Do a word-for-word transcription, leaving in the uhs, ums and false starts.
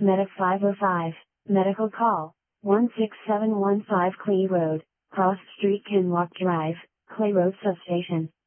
Medic five oh five, medical call, one six seven one five Clay Road, Cross Street Kinlock Drive, Clay Road Substation.